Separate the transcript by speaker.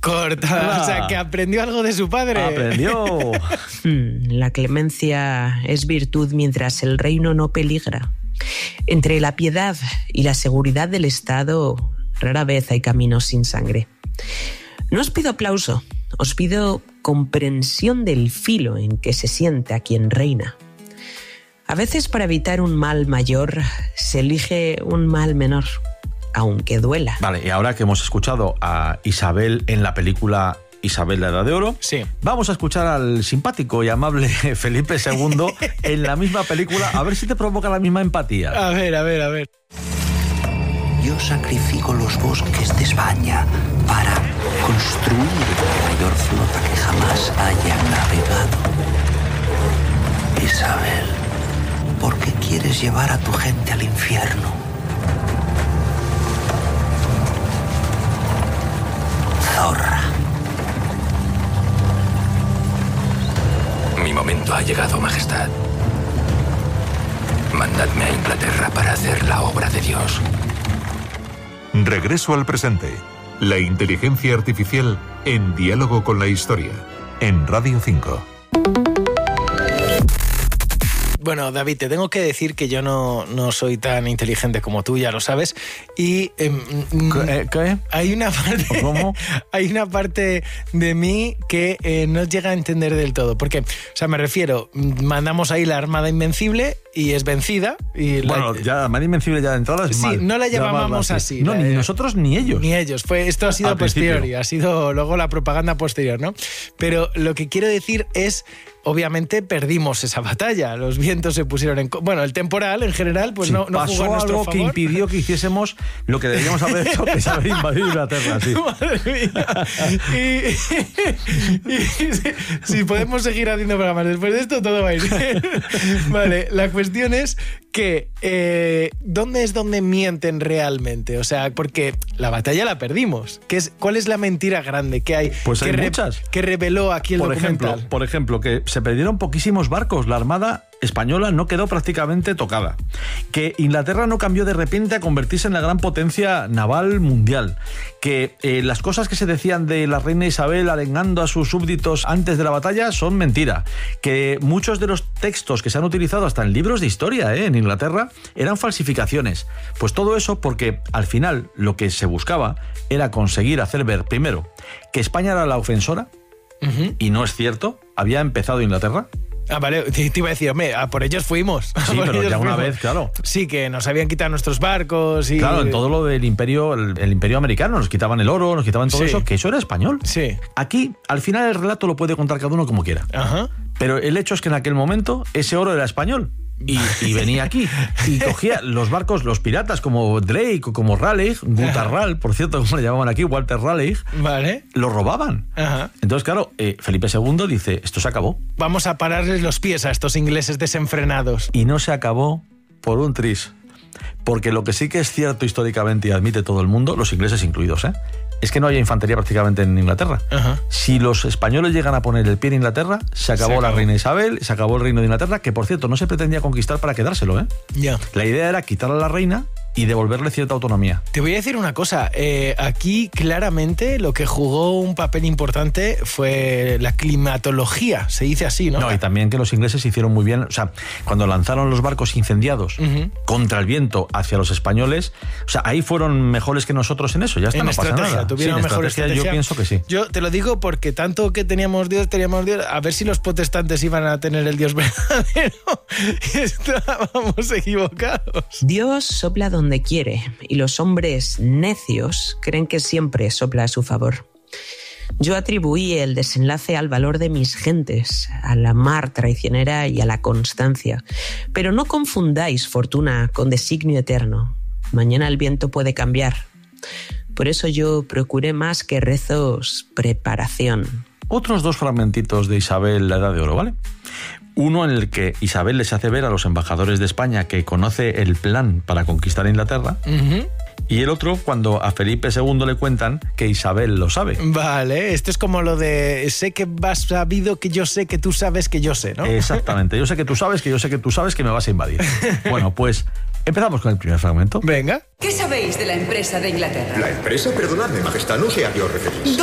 Speaker 1: Corta, o sea, que aprendió algo de su padre.
Speaker 2: ¡Aprendió!
Speaker 3: La clemencia es virtud mientras el reino no peligra. Entre la piedad y la seguridad del Estado, rara vez hay caminos sin sangre. No os pido aplauso, os pido comprensión del filo en que se siente a quien reina. A veces para evitar un mal mayor se elige un mal menor, aunque duela.
Speaker 2: Vale, y ahora que hemos escuchado a Isabel en la película Isabel, la Edad de Oro,
Speaker 1: sí,
Speaker 2: vamos a escuchar al simpático y amable Felipe II en la misma película, a ver si te provoca la misma empatía.
Speaker 1: A ver.
Speaker 4: Yo sacrifico los bosques de España para construir la mayor flota que jamás haya navegado. Isabel, ¿por qué quieres llevar a tu gente al infierno? Zorra.
Speaker 5: Mi momento ha llegado, Majestad. Mandadme a Inglaterra para hacer la obra de Dios.
Speaker 6: Regreso al presente. La inteligencia artificial en diálogo con la historia. En Radio 5.
Speaker 1: Bueno, David, te tengo que decir que yo no soy tan inteligente como tú, ya lo sabes. Y
Speaker 2: ¿Qué?
Speaker 1: hay una parte,
Speaker 2: ¿Cómo?
Speaker 1: Hay una parte de mí que no llega a entender del todo. Porque, o sea, me refiero, mandamos ahí la Armada Invencible y es vencida. Y
Speaker 2: bueno, ya la Armada Invencible ya de entrada es mal.
Speaker 1: Sí, no la llamábamos así.
Speaker 2: No, ni nosotros ni ellos.
Speaker 1: Ni ellos. Esto ha sido a posteriori, ha sido luego la propaganda posterior, ¿no? Pero lo que quiero decir es... Obviamente perdimos esa batalla, los vientos se pusieron en... Bueno, el temporal en general pues sí, no jugó a nuestro
Speaker 2: algo
Speaker 1: favor.
Speaker 2: Que impidió que hiciésemos lo que deberíamos haber hecho, que es haber invadido Inglaterra, sí.
Speaker 1: Madre mía. Y si podemos seguir haciendo programas después de esto, todo va a ir bien. Vale, la cuestión es que ¿dónde es donde mienten realmente? O sea, porque la batalla la perdimos. ¿Cuál es la mentira grande que hay?
Speaker 2: Pues hay muchas.
Speaker 1: Que reveló aquí el documental.
Speaker 2: Por ejemplo, que se perdieron poquísimos barcos. La Armada española no quedó prácticamente tocada. Que Inglaterra no cambió de repente a convertirse en la gran potencia naval mundial. Que las cosas que se decían de la reina Isabel arengando a sus súbditos antes de la batalla son mentira. Que muchos de los textos que se han utilizado hasta en libros de historia en Inglaterra eran falsificaciones. Pues todo eso porque al final lo que se buscaba era conseguir hacer ver, primero, que España era la ofensora. Y no es cierto, había empezado Inglaterra.
Speaker 1: Ah, vale, te iba a decir, hombre, por ellos fuimos.
Speaker 2: Sí, pero ya una vez, claro.
Speaker 1: Sí, que nos habían quitado nuestros barcos y...
Speaker 2: Claro, en todo lo del imperio, el imperio americano, nos quitaban el oro, nos quitaban todo
Speaker 1: sí.
Speaker 2: eso, que eso era español.
Speaker 1: Sí.
Speaker 2: Aquí, al final, el relato lo puede contar cada uno como quiera.
Speaker 1: Ajá.
Speaker 2: Pero el hecho es que en aquel momento ese oro era español. Y venía aquí y cogía los barcos, los piratas como Drake o como Raleigh, Gutarral, por cierto, como le llamaban aquí, Walter Raleigh,
Speaker 1: vale,
Speaker 2: lo robaban.
Speaker 1: Ajá.
Speaker 2: Entonces, claro, Felipe II dice, esto se acabó.
Speaker 1: Vamos a pararles los pies a estos ingleses desenfrenados.
Speaker 2: Y no se acabó por un tris. Porque lo que sí que es cierto históricamente y admite todo el mundo, los ingleses incluidos, es que no hay infantería prácticamente en Inglaterra.
Speaker 1: Ajá.
Speaker 2: Si los españoles llegan a poner el pie en Inglaterra, se acabó la reina Isabel, se acabó el reino de Inglaterra, que por cierto no se pretendía conquistar para quedárselo.
Speaker 1: Ya.
Speaker 2: La idea era quitarle a la reina y devolverle cierta autonomía.
Speaker 1: Te voy a decir una cosa, aquí claramente lo que jugó un papel importante fue la climatología, se dice así, ¿no?
Speaker 2: No, y también que los ingleses hicieron muy bien, o sea, cuando lanzaron los barcos incendiados contra el viento hacia los españoles, o sea, ahí fueron mejores que nosotros en eso, ya está,
Speaker 1: en
Speaker 2: no pasa nada.
Speaker 1: Tuvieron mejor estrategia.
Speaker 2: Yo pienso que sí.
Speaker 1: Yo te lo digo porque tanto que teníamos Dios, a ver si los protestantes iban a tener el Dios verdadero. Estábamos equivocados.
Speaker 3: Dios sopla donde quiere y los hombres necios creen que siempre sopla a su favor. Yo atribuí el desenlace al valor de mis gentes, a la mar traicionera y a la constancia. Pero no confundáis fortuna con designio eterno. Mañana el viento puede cambiar. Por eso yo procuré más que rezos, preparación.
Speaker 2: Otros dos fragmentitos de Isabel, la Edad de Oro, ¿vale? Uno en el que Isabel les hace ver a los embajadores de España que conoce el plan para conquistar Inglaterra. Y el otro cuando a Felipe II le cuentan que Isabel lo sabe.
Speaker 1: Vale, esto es como lo de sé que vas sabido que yo sé que tú sabes que yo sé, ¿no?
Speaker 2: Exactamente, yo sé que tú sabes que yo sé que tú sabes que me vas a invadir. Bueno, pues empezamos con el primer fragmento.
Speaker 1: Venga.
Speaker 7: ¿Qué sabéis de la empresa de Inglaterra?
Speaker 8: ¿La empresa? Perdonadme, majestad, no sé a qué os referís.